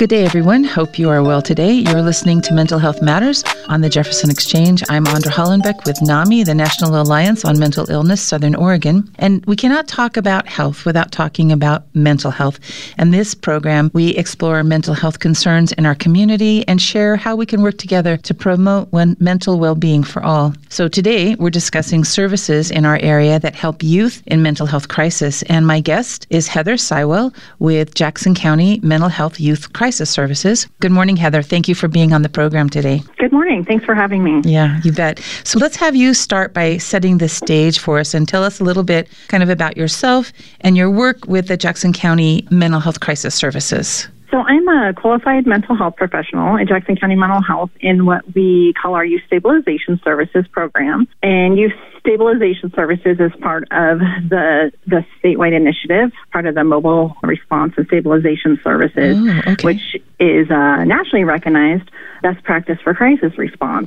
Good day, everyone. Hope you are well today. You're listening to Mental Health Matters on the Jefferson Exchange. I'm Andra Hollenbeck with NAMI, the National Alliance on Mental Illness, Southern Oregon. And we cannot talk about health without talking about mental health. In this program, we explore mental health concerns in our community and share how we can work together to promote mental well-being for all. So today, we're discussing services in our area that help youth in mental health crisis. And my guest is Heather Sywell with Jackson County Mental Health Youth Crisis Services. Good morning, Heather. Thank you for being on the program today. Good morning. Thanks for having me. Yeah, you bet. So let's have you start by setting the stage for us and tell us a little bit kind of about yourself and your work with the Jackson County Mental Health Crisis Services. So I'm a qualified mental health professional at Jackson County Mental Health in what we call our Youth Stabilization Services program. And Youth Stabilization Services is part of the statewide initiative, part of the Mobile Response and Stabilization Services, which is nationally recognized best practice for crisis response.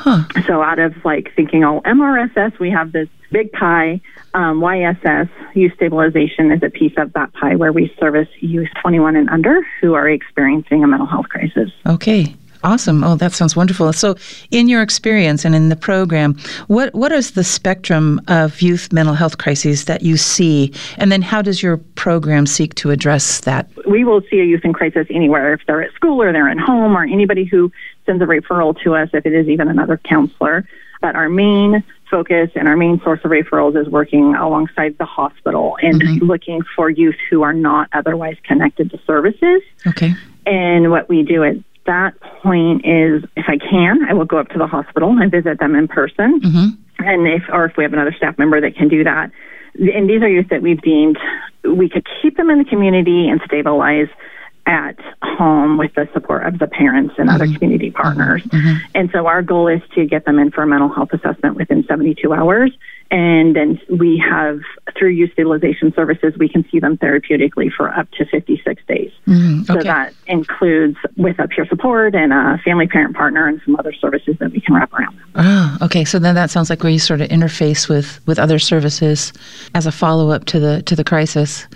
So out of thinking, MRSS, we have this big pie. YSS, Youth Stabilization, is a piece of that pie where we service youth 21 and under who are experiencing a mental health crisis. Okay. Awesome. Oh, that sounds wonderful. So in your experience and in the program, what is the spectrum of youth mental health crises that you see? And then how does your program seek to address that? We will see a youth in crisis anywhere, if they're at school or they're at home or anybody who sends a referral to us, if it is even another counselor. But our main focus and our main source of referrals is working alongside the hospital and looking for youth who are not otherwise connected to services. Okay. And what we do at that point is, if I can, I will go up to the hospital and visit them in person. And if we have another staff member that can do that. And these are youth that we've deemed we could keep them in the community and stabilize at home with the support of the parents and other community partners. And so our goal is to get them in for a mental health assessment within 72 hours. And then we have, through Youth Stabilization Services, we can see them therapeutically for up to 56 days. So that includes with a peer support and a family parent partner and some other services that we can wrap around them. Oh, okay. So then that sounds like where you sort of interface with other services as a follow-up to the crisis.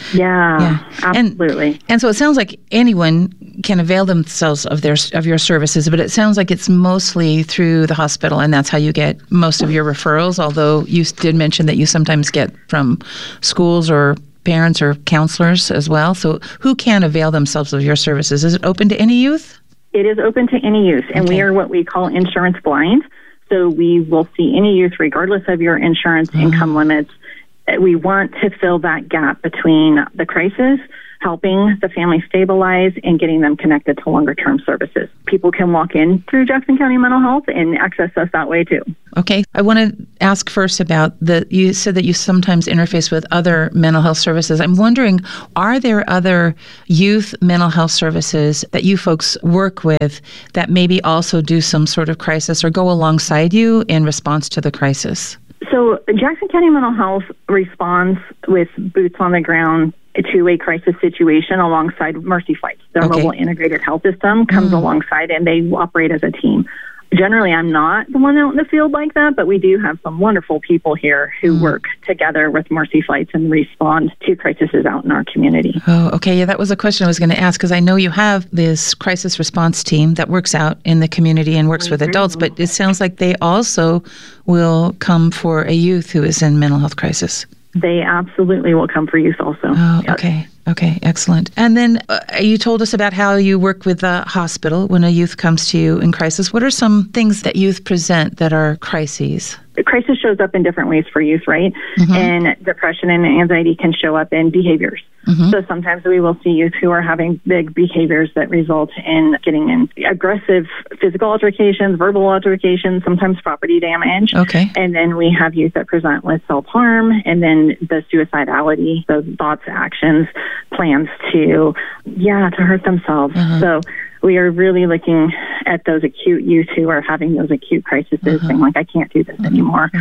Yeah, absolutely. And so it sounds like anyone can avail themselves of your services, but it sounds like it's mostly through the hospital, and that's how you get most of your referrals, although you did mention that you sometimes get from schools or parents or counselors as well. So who can avail themselves of your services? Is it open to any youth? It is open to any youth, and we are what we call insurance blind. So we will see any youth regardless of your insurance income limits. We want to fill that gap between the crisis, helping the family stabilize, and getting them connected to longer-term services. People can walk in through Jackson County Mental Health and access us that way, too. Okay. I want to ask first about you said that you sometimes interface with other mental health services. I'm wondering, are there other youth mental health services that you folks work with that maybe also do some sort of crisis or go alongside you in response to the crisis? So Jackson County Mental Health responds with boots on the ground to a crisis situation alongside Mercy Flights. Their mobile integrated health system comes alongside, and they operate as a team. Generally, I'm not the one out in the field like that, but we do have some wonderful people here who work together with Mercy Flights and respond to crises out in our community. Oh, okay. Yeah, that was a question I was going to ask, because I know you have this crisis response team that works out in the community and works with adults, but it sounds like they also will come for a youth who is in mental health crisis. They absolutely will come for youth also. Oh, okay. Okay, excellent. And then you told us about how you work with the hospital when a youth comes to you in crisis. What are some things that youth present that are crises? Crisis shows up in different ways for youth, right? And depression and anxiety can show up in behaviors. So sometimes we will see youth who are having big behaviors that result in getting in aggressive physical altercations, verbal altercations, sometimes property damage. Okay. And then we have youth that present with self-harm, and then the suicidality, those thoughts, actions, plans to hurt themselves. So we are really looking at those acute youth who are having those acute crises, saying, I can't do this anymore.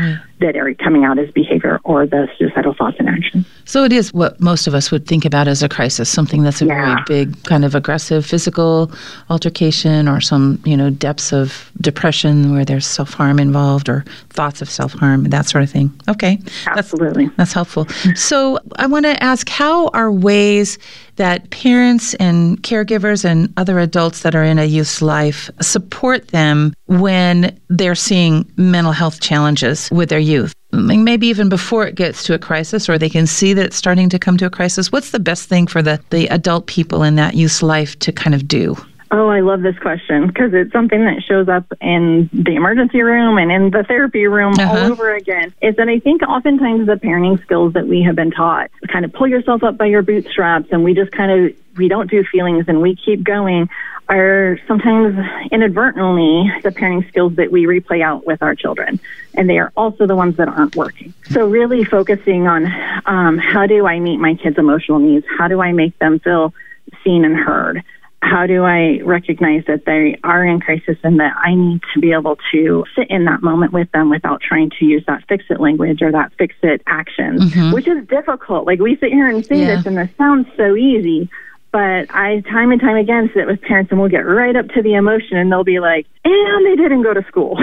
that are coming out as behavior or the suicidal thoughts and actions. So it is what most of us would think about as a crisis, something that's a very big kind of aggressive physical altercation or some, depths of depression where there's self-harm involved or thoughts of self-harm, that sort of thing. Okay. Absolutely. That's helpful. So I want to ask, how are ways that parents and caregivers and other adults that are in a youth's life support them when they're seeing mental health challenges with their youth? Maybe even before it gets to a crisis, or they can see that it's starting to come to a crisis. What's the best thing for the adult people in that youth's life to kind of do? Oh, I love this question because it's something that shows up in the emergency room and in the therapy room all over again. Is that I think oftentimes the parenting skills that we have been taught, kind of pull yourself up by your bootstraps, and we just we don't do feelings and we keep going, are sometimes inadvertently the parenting skills that we replay out with our children. And they are also the ones that aren't working. So really focusing on how do I meet my kids' emotional needs? How do I make them feel seen and heard? How do I recognize that they are in crisis and that I need to be able to sit in that moment with them without trying to use that fix-it language or that fix-it action, which is difficult. Like, we sit here and say this, and this sounds so easy, but I time and time again sit with parents and we'll get right up to the emotion and they'll be like, and they didn't go to school.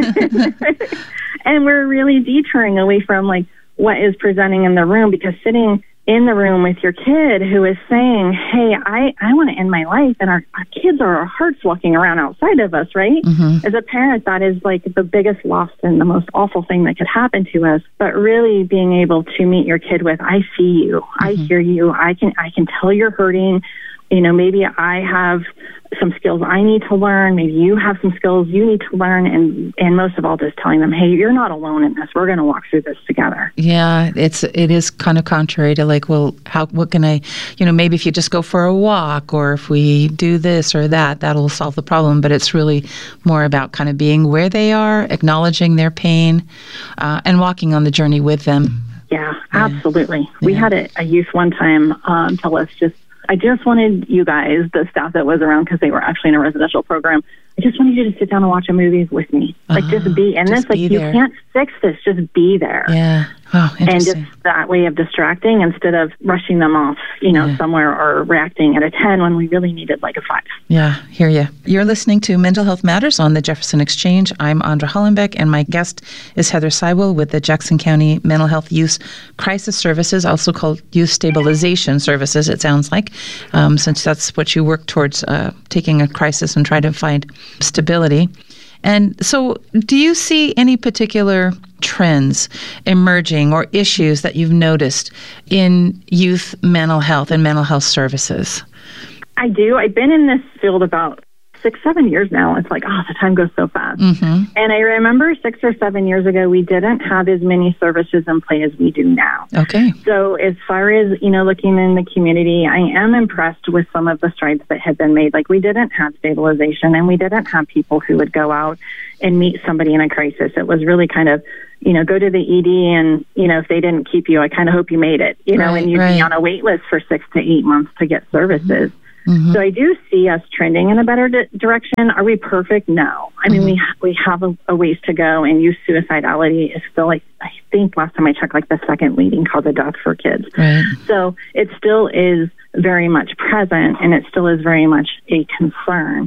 And we're really detouring away from what is presenting in the room, because sitting in the room with your kid who is saying, hey, I want to end my life, and our kids are our hearts walking around outside of us, right? As a parent, that is the biggest loss and the most awful thing that could happen to us. But really being able to meet your kid with, I see you, I hear you, I can tell you're hurting. Maybe I have some skills I need to learn. Maybe you have some skills you need to learn. And most of all, just telling them, hey, you're not alone in this. We're going to walk through this together. Yeah, it is kind of contrary to what can I, maybe if you just go for a walk, or if we do this or that, that'll solve the problem. But it's really more about kind of being where they are, acknowledging their pain, and walking on the journey with them. Yeah, absolutely. Yeah. We had a youth one time tell us I just wanted you guys, the staff that was around, because they were actually in a residential program, I just wanted you to sit down and watch a movie with me. Just be in this. You can't fix this. Just be there. Yeah. Oh, and just that way of distracting instead of rushing them off, somewhere, or reacting at a 10 when we really needed a 5. Yeah, hear you. You're listening to Mental Health Matters on the Jefferson Exchange. I'm Andra Hollenbeck, and my guest is Heather Seiwell with the Jackson County Mental Health Youth Crisis Services, also called Youth Stabilization Services, it sounds like, since that's what you work towards, taking a crisis and try to find stability. And so do you see any particular trends emerging or issues that you've noticed in youth mental health and mental health services? I do. I've been in this field about 6-7 years now. It's the time goes so fast. And I remember 6 or 7 years ago, we didn't have as many services in play as we do now. Okay. So as far as, looking in the community, I am impressed with some of the strides that have been made. We didn't have stabilization, and we didn't have people who would go out and meet somebody in a crisis. It was really kind of, go to the ED, and, if they didn't keep you, I kind of hope you made it, and you'd be on a wait list for 6 to 8 months to get services. So I do see us trending in a better direction. Are we perfect? No. I mean, we have a ways to go, and youth suicidality is still, I think last time I checked, the second leading cause of death for kids. Right. So it still is very much present, and it still is very much a concern.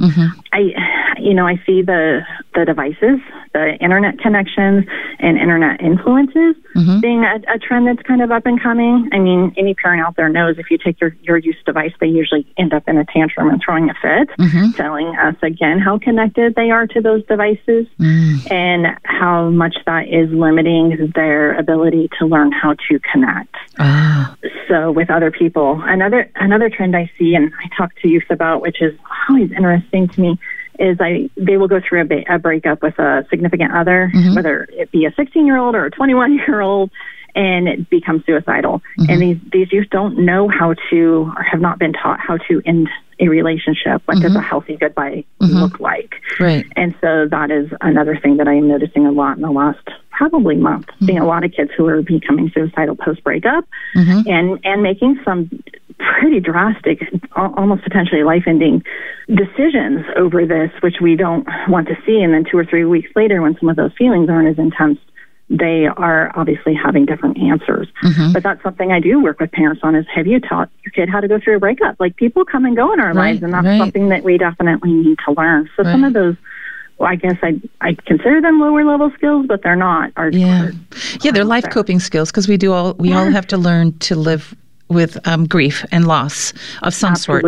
I see the devices, the internet connections, and internet influences being a trend that's kind of up and coming. I mean, any parent out there knows if you take your use device, they usually end up in a tantrum and throwing a fit, telling us again how connected they are to those devices and how much that is limiting their ability to learn how to connect. So with other people, another trend I see and I talk to youth about, which is always interesting to me, is they will go through a breakup with a significant other, whether it be a 16-year-old or a 21-year-old, and it becomes suicidal. And these youth don't know how to, or have not been taught how to end a relationship. What does a healthy goodbye look like? Right. And so that is another thing that I am noticing a lot in the last probably month, seeing a lot of kids who are becoming suicidal post-breakup and making some pretty drastic, almost potentially life-ending decisions over this, which we don't want to see. And then 2 or 3 weeks later, when some of those feelings aren't as intense, they are obviously having different answers. But that's something I do work with parents on, is have you taught your kid how to go through a breakup? Like, people come and go in our lives, and that's something that we definitely need to learn. So some of those, well, I guess I consider them lower level skills, but they're not. They're life coping skills, because we all have to learn to live with grief and loss of some sort,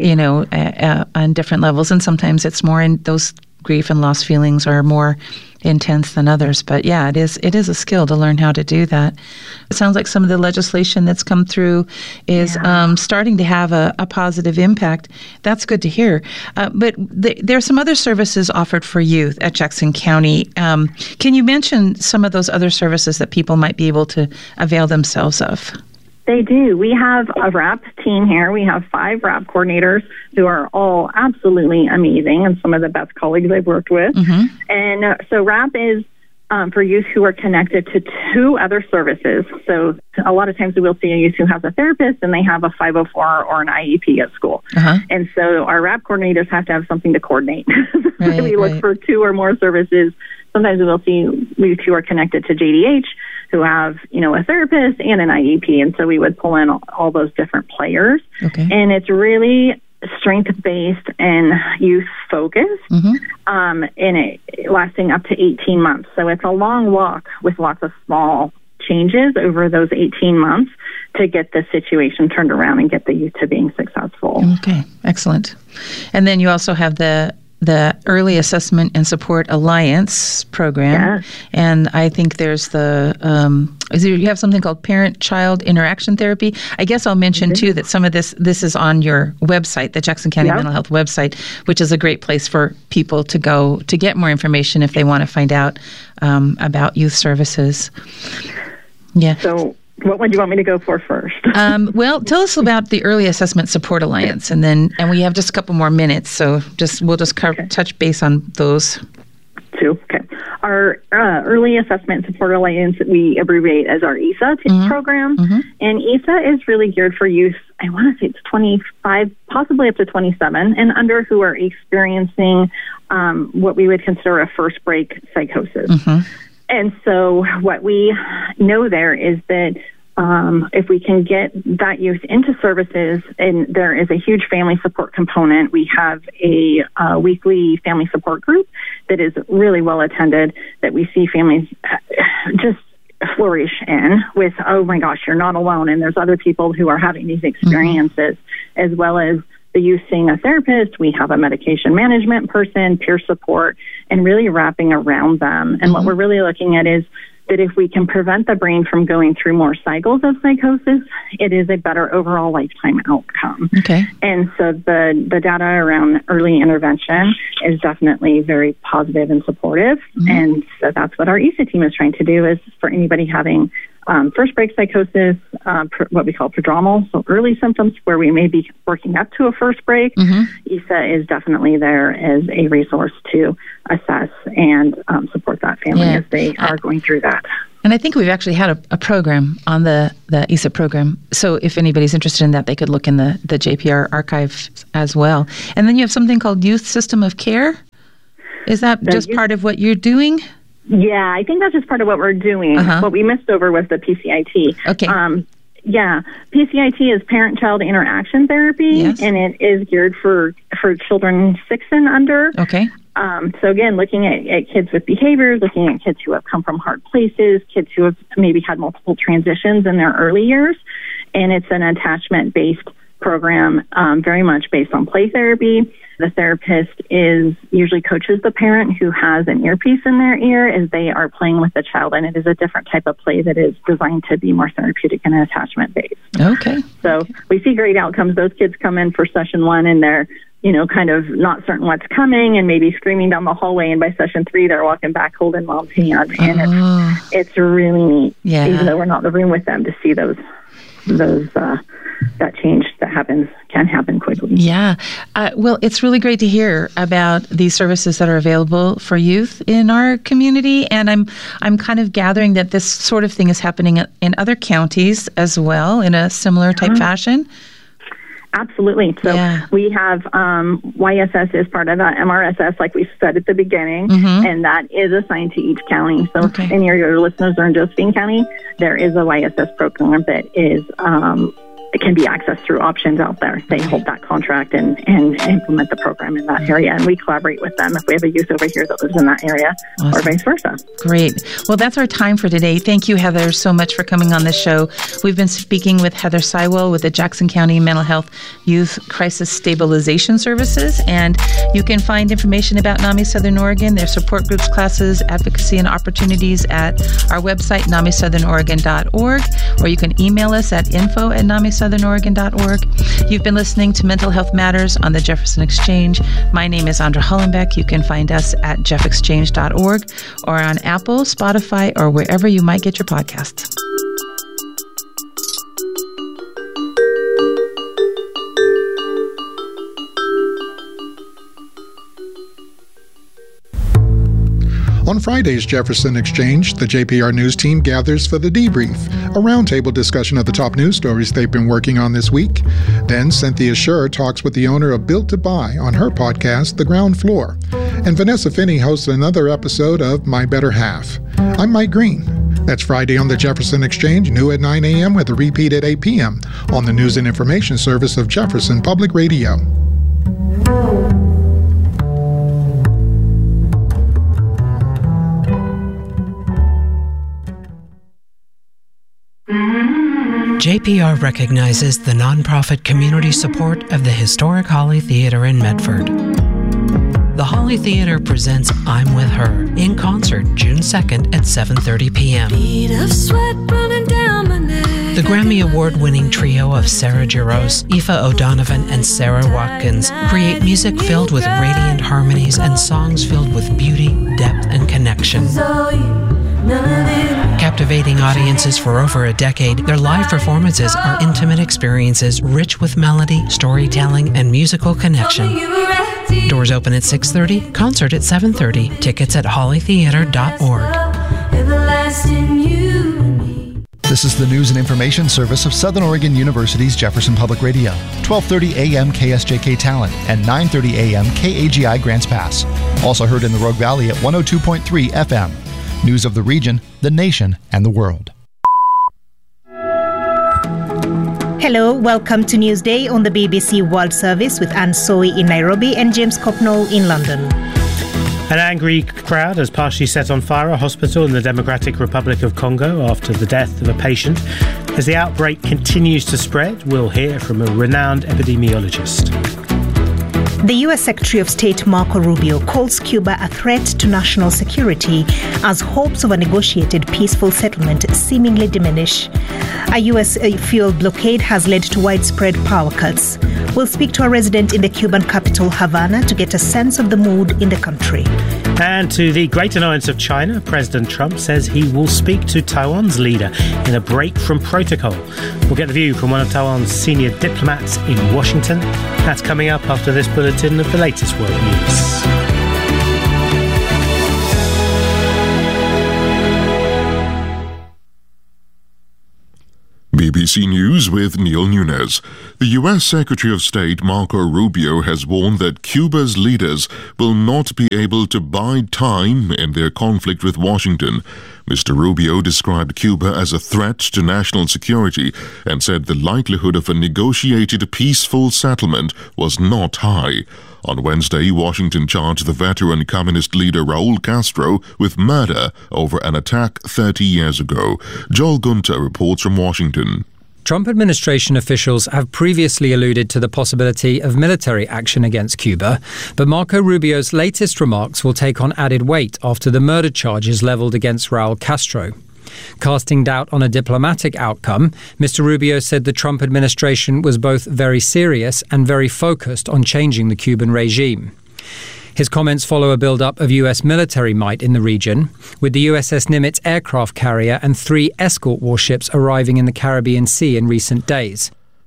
on different levels. And sometimes it's more in those grief and loss feelings are more intense than others. But yeah, it is a skill to learn how to do that. It sounds like some of the legislation that's come through is starting to have a positive impact. That's good to hear. But there are some other services offered for youth at Jackson County. Can you mention some of those other services that people might be able to avail themselves of? They do. We have a RAP team here. We have 5 RAP coordinators who are all absolutely amazing and some of the best colleagues I've worked with. And so RAP is for youth who are connected to 2 other services. So a lot of times we'll see a youth who has a therapist and they have a 504 or an IEP at school. And so our RAP coordinators have to have something to coordinate. We look for 2 or more services. Sometimes we'll see youth who are connected to JDH who have, a therapist and an IEP. And so we would pull in all those different players. And it's really strength-based and youth-focused, and it lasting up to 18 months. So it's a long walk with lots of small changes over those 18 months to get the situation turned around and get the youth to being successful. Okay, excellent. And then you also have the Early Assessment and Support Alliance program. And I think there's you have something called Parent-Child Interaction Therapy. I guess I'll mention, too, that some of this is on your website, the Jackson County Mental Health website, which is a great place for people to go to get more information if they want to find out about youth services. So what one do you want me to go for first? Well, tell us about the Early Assessment Support Alliance, and we have just a couple more minutes, so we'll just touch base on those. Our Early Assessment Support Alliance, we abbreviate as our ESA program, and ESA is really geared for youth. I want to say it's 25, possibly up to 27, and under, who are experiencing what we would consider a first break psychosis. And so what we know there is that if we can get that youth into services, and there is a huge family support component. We have a weekly family support group that is really well attended, that we see families just flourish in with, oh my gosh, you're not alone, and there's other people who are having these experiences, as well as the youth seeing a therapist. We have a medication management person, peer support, and really wrapping around them. And what we're really looking at is that if we can prevent the brain from going through more cycles of psychosis, it is a better overall lifetime outcome. And so the data around early intervention is definitely very positive and supportive. And so that's what our ESA team is trying to do, is for anybody having first break psychosis, what we call prodromal, so early symptoms where we may be working up to a first break. ESA is definitely there as a resource to assess and support that family as they are going through that. And I think we've actually had a program on the ESA program. So if anybody's interested in that, they could look in the JPR archive as well. And then you have something called Youth System of Care. Is that just part of what you're doing? Yeah, I think that's just part of what we're doing. What we missed over was the PCIT. PCIT is Parent-Child Interaction Therapy, and it is geared for children 6 and under. So again, looking at kids with behaviors, looking at kids who have come from hard places, kids who have maybe had multiple transitions in their early years. And it's an attachment-based program, very much based on play therapy. The therapist usually coaches the parent who has an earpiece in their ear as they are playing with the child, and it is a different type of play that is designed to be more therapeutic and attachment-based. So we see great outcomes. Those kids come in for session 1 and they're, kind of not certain what's coming and maybe screaming down the hallway, and by session 3 they're walking back holding mom's hand, and it's really neat, even though we're not in the room with them, to see those that change that can happen quickly. Well, it's really great to hear about these services that are available for youth in our community, and I'm kind of gathering that this sort of thing is happening in other counties as well in a similar type fashion. Absolutely. So we have YSS is part of MRSS, like we said at the beginning, and that is assigned to each county. So if any of your listeners are in Josephine County, there is a YSS program that is it can be accessed through options out there. They hold that contract and implement the program in that area. And we collaborate with them if we have a youth over here that lives in that area or vice versa. Great. Well, that's our time for today. Thank you, Heather, so much for coming on the show. We've been speaking with Heather Seiwell with the Jackson County Mental Health Youth Crisis Stabilization Services. And you can find information about NAMI Southern Oregon, their support groups, classes, advocacy, and opportunities at our website, namisouthern.org, or you can email us at info@namisouthern.org. You've been listening to Mental Health Matters on the Jefferson Exchange. My name is Andra Hollenbeck. You can find us at jeffexchange.org or on Apple, Spotify, or wherever you might get your podcasts. On Friday's Jefferson Exchange, the JPR News team gathers for the debrief, a roundtable discussion of the top news stories they've been working on this week. Then Cynthia Schur talks with the owner of Built to Buy on her podcast, The Ground Floor. And Vanessa Finney hosts another episode of My Better Half. I'm Mike Green. That's Friday on the Jefferson Exchange, new at 9 a.m. with a repeat at 8 p.m. on the News and Information Service of Jefferson Public Radio. JPR recognizes the nonprofit community support of the historic Holly Theater in Medford. The Holly Theater presents I'm With Her in concert June 2nd at 7:30 p.m. The Grammy Award-winning trio of Sarah Jaros, Aoife O'Donovan, and Sarah Watkins create music filled with radiant harmonies and songs filled with beauty, depth, and connection. Captivating audiences for over a decade, their live performances are intimate experiences rich with melody, storytelling, and musical connection. Doors open at 6:30, concert at 7:30. Tickets at hollytheater.org. This is the News and Information Service of Southern Oregon University's Jefferson Public Radio. 12:30 a.m. KSJK Talent and 9:30 a.m. KAGI Grants Pass. Also heard in the Rogue Valley at 102.3 FM. News of the region, the nation, and the world. Hello, welcome to Newsday on the BBC World Service with Anne Soy in Nairobi and James Copnall in London. An angry crowd has partially set on fire a hospital in the Democratic Republic of Congo after the death of a patient. As the outbreak continues to spread, we'll hear from a renowned epidemiologist. The U.S. Secretary of State Marco Rubio calls Cuba a threat to national security as hopes of a negotiated peaceful settlement seemingly diminish. A U.S. fuel blockade has led to widespread power cuts. We'll speak to a resident in the Cuban capital, Havana, to get a sense of the mood in the country. And to the great annoyance of China, President Trump says he will speak to Taiwan's leader in a break from protocol. We'll get the view from one of Taiwan's senior diplomats in Washington. That's coming up after this bulletin of the latest world news. BBC News with Neil Nunes. The U.S. Secretary of State Marco Rubio has warned that Cuba's leaders will not be able to bide time in their conflict with Washington. Mr. Rubio described Cuba as a threat to national security and said the likelihood of a negotiated peaceful settlement was not high. On Wednesday, Washington charged the veteran communist leader Raul Castro with murder over an attack 30 years ago. Joel Gunter reports from Washington. Trump administration officials have previously alluded to the possibility of military action against Cuba, but Marco Rubio's latest remarks will take on added weight after the murder charges leveled against Raul Castro. Casting doubt on a diplomatic outcome, Mr. Rubio said the Trump administration was both very serious and very focused on changing the Cuban regime. His comments follow a build-up of U.S. military might in the region, with the USS Nimitz aircraft carrier and 3 escort warships arriving in the Caribbean Sea in recent days.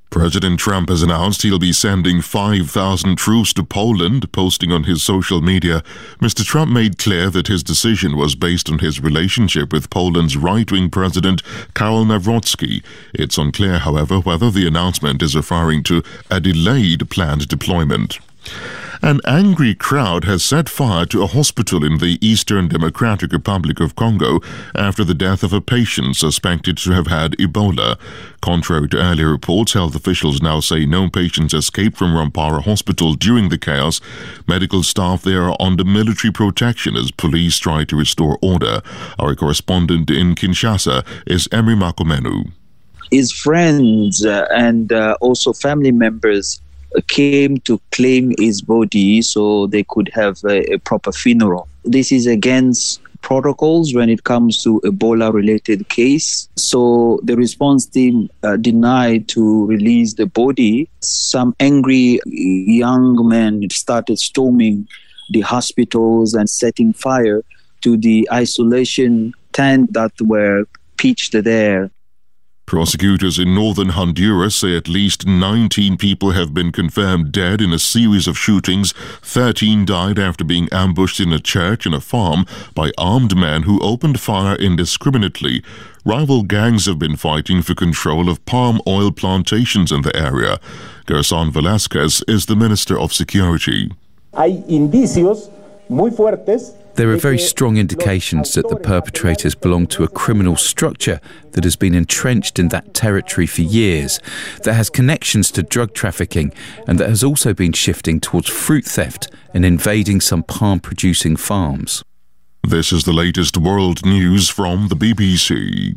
President Trump has announced he'll be sending 5,000 troops to Poland. Posting on his social media, Mr. Trump made clear that his decision was based on his relationship with Poland's right-wing president, Karol Nawrocki. It's unclear, however, whether the announcement is referring to a delayed planned deployment. An angry crowd has set fire to a hospital in the Eastern Democratic Republic of Congo after the death of a patient suspected to have had Ebola. Contrary to earlier reports, health officials now say no patients escaped from Rwampara Hospital during the chaos. Medical staff there are under military protection as police try to restore order. Our correspondent in Kinshasa is Emery Makomenu. His friends and also family members came to claim his body so they could have a proper funeral. This is against protocols when it comes to Ebola-related case. So the response team denied to release the body. Some angry young men started storming the hospitals and setting fire to the isolation tent that were pitched there. Prosecutors in northern Honduras say at least 19 people have been confirmed dead in a series of shootings. 13 died after being ambushed in a church and a farm by armed men who opened fire indiscriminately. Rival gangs have been fighting for control of palm oil plantations in the area. Gerson Velasquez is the Minister of Security. Hay indicios muy fuertes. There are very strong indications that the perpetrators belong to a criminal structure that has been entrenched in that territory for years, that has connections to drug trafficking, and that has also been shifting towards fruit theft and invading some palm-producing farms. This is the latest world news from the BBC.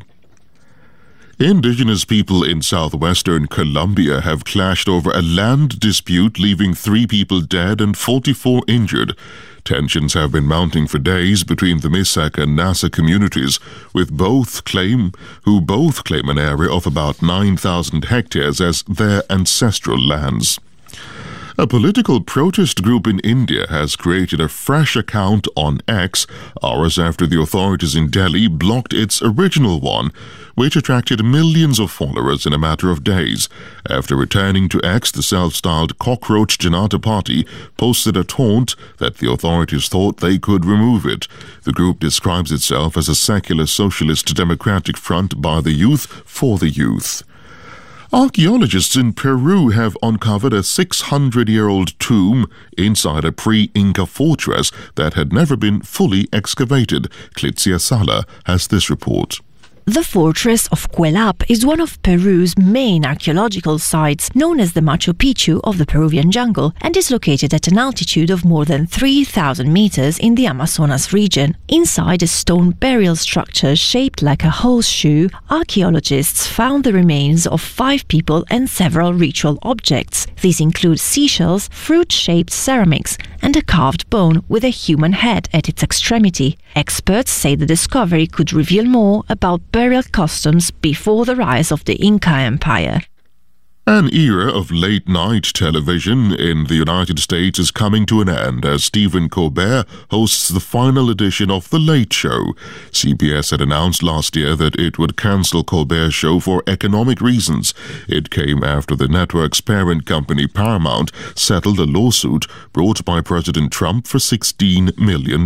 Indigenous people in southwestern Colombia have clashed over a land dispute, leaving 3 people dead and 44 injured. Tensions have been mounting for days between the Misak and Nasa communities, who both claim an area of about 9,000 hectares as their ancestral lands. A political protest group in India has created a fresh account on X hours after the authorities in Delhi blocked its original one, which attracted millions of followers in a matter of days. After returning to X, the self-styled Cockroach Janata Party posted a taunt that the authorities thought they could remove it. The group describes itself as a secular socialist democratic front by the youth for the youth. Archaeologists in Peru have uncovered a 600-year-old tomb inside a pre-Inca fortress that had never been fully excavated. Clitzia Sala has this report. The fortress of Cuelap is one of Peru's main archaeological sites, known as the Machu Picchu of the Peruvian jungle, and is located at an altitude of more than 3,000 meters in the Amazonas region. Inside a stone burial structure shaped like a horseshoe, archaeologists found the remains of 5 people and several ritual objects. These include seashells, fruit-shaped ceramics, and a carved bone with a human head at its extremity. Experts say the discovery could reveal more about burial customs before the rise of the Inca Empire. An era of late-night television in the United States is coming to an end as Stephen Colbert hosts the final edition of The Late Show. CBS had announced last year that it would cancel Colbert's show for economic reasons. It came after the network's parent company Paramount settled a lawsuit brought by President Trump for $16 million.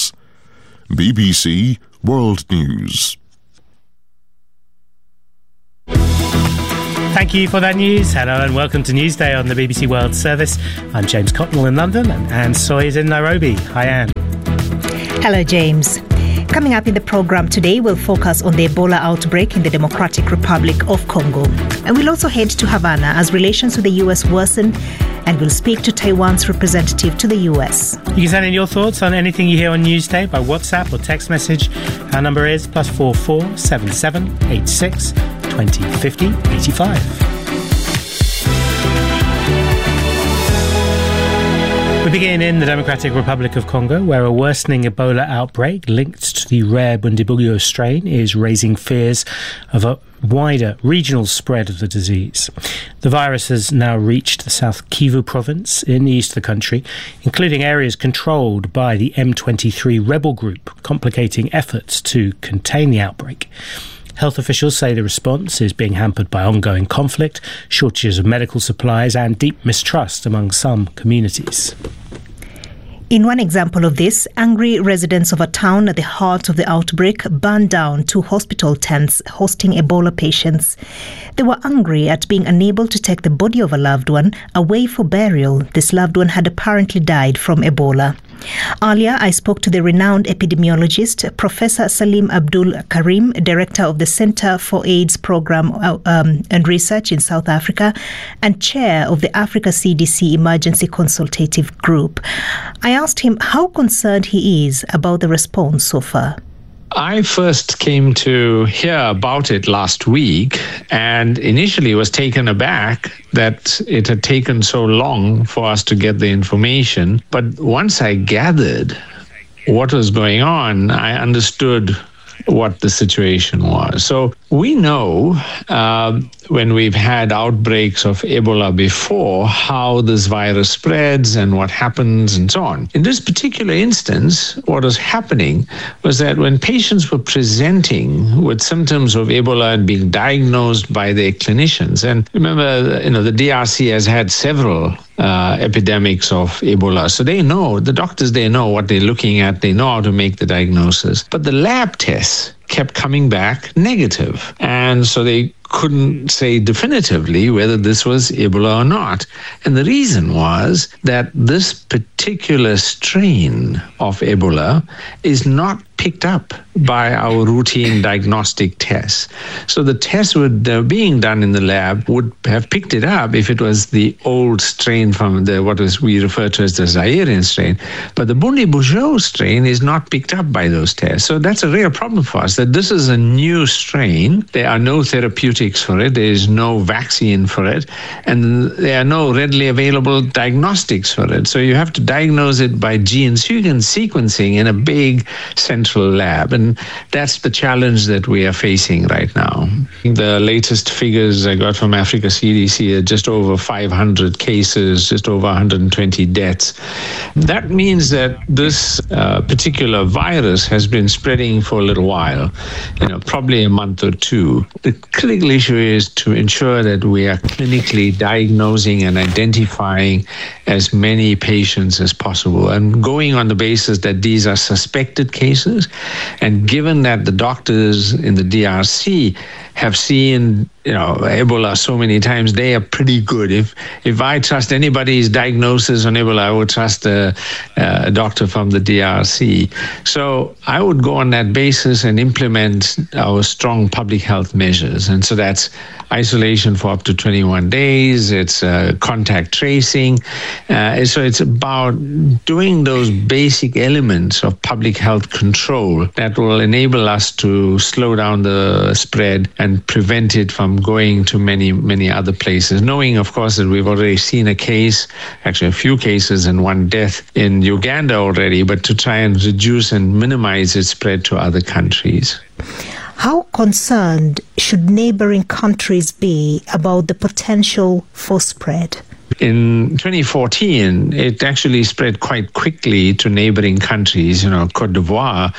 BBC World News. Thank you for that news. Hello and welcome to Newsday on the BBC World Service. I'm James Cotnell in London and Anne Soy is in Nairobi. Hi, Anne. Hello, James. Coming up in the programme today, we'll focus on the Ebola outbreak in the Democratic Republic of Congo. And we'll also head to Havana as relations with the US worsen, and we'll speak to Taiwan's representative to the US. You can send in your thoughts on anything you hear on Newsday by WhatsApp or text message. Our number is +44 77 86 20 50 85. We begin in the Democratic Republic of Congo, where a worsening Ebola outbreak linked to the rare Bundibugyo strain is raising fears of a wider regional spread of the disease. The virus has now reached the South Kivu province in the east of the country, including areas controlled by the M23 rebel group, complicating efforts to contain the outbreak. Health officials say the response is being hampered by ongoing conflict, shortages of medical supplies and deep mistrust among some communities. In one example of this, angry residents of a town at the heart of the outbreak burned down 2 hospital tents hosting Ebola patients. They were angry at being unable to take the body of a loved one away for burial. This loved one had apparently died from Ebola. Earlier, I spoke to the renowned epidemiologist, Professor Salim Abdul Karim, director of the Center for AIDS Program and Research in South Africa, and chair of the Africa CDC Emergency Consultative Group. I asked him how concerned he is about the response so far. I first came to hear about it last week and initially was taken aback that it had taken so long for us to get the information. But once I gathered what was going on, I understood what the situation was. So we know when we've had outbreaks of Ebola before, how this virus spreads and what happens and so on. In this particular instance, what was happening was that when patients were presenting with symptoms of Ebola and being diagnosed by their clinicians, and remember, the DRC has had several epidemics of Ebola. So they know, the doctors, they know what they're looking at, they know how to make the diagnosis. But the lab tests kept coming back negative. And so they couldn't say definitively whether this was Ebola or not. And the reason was that this particular strain of Ebola is not picked up by our routine diagnostic tests. So the tests being done in the lab would have picked it up if it was the old strain from we refer to as the Zairian strain. But the Bundibugyo strain is not picked up by those tests. So that's a real problem for us, that this is a new strain. There are no therapeutics for it. There is no vaccine for it. And there are no readily available diagnostics for it. So you have to diagnose it by sequencing in a big central lab. And that's the challenge that we are facing right now. The latest figures I got from Africa CDC are just over 500 cases, just over 120 deaths. That means that this particular virus has been spreading for a little while, probably a month or two. The critical issue is to ensure that we are clinically diagnosing and identifying as many patients as possible, and going on the basis that these are suspected cases. And given that the doctors in the DRC have seen Ebola so many times, they are pretty good. If I trust anybody's diagnosis on Ebola, I would trust a doctor from the DRC. So I would go on that basis and implement our strong public health measures. And so that's isolation for up to 21 days. It's contact tracing. So it's about doing those basic elements of public health control that will enable us to slow down the spread and prevent it from going to many, many other places, knowing, of course, that we've already seen a case, actually a few cases and one death in Uganda already, but to try and reduce and minimize its spread to other countries. How concerned should neighboring countries be about the potential for spread? In 2014, it actually spread quite quickly to neighboring countries, Cote d'Ivoire,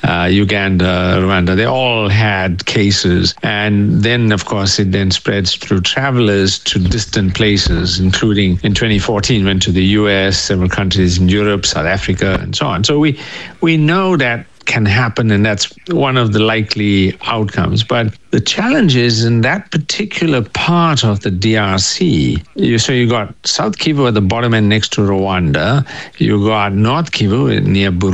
Uganda, Rwanda, they all had cases. And then, of course, it then spreads through travelers to distant places, including in 2014, went to the US, several countries in Europe, South Africa, and so on. So we know that can happen, and that's one of the likely outcomes. But the challenge is in that particular part of the DRC, you got South Kivu at the bottom end next to Rwanda, you got North Kivu near Burundi,